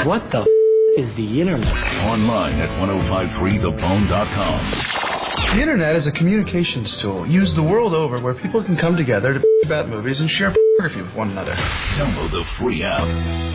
What the is the internet? Online at 1053thebone.com. The internet is a communications tool used the world over where people can come together to about movies and share photography with one another. Download the free app.